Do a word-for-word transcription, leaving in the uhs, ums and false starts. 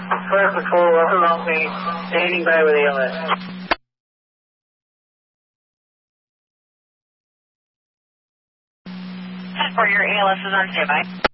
Fire Patrol, along me, standing by with A L S. For your A L S is on standby.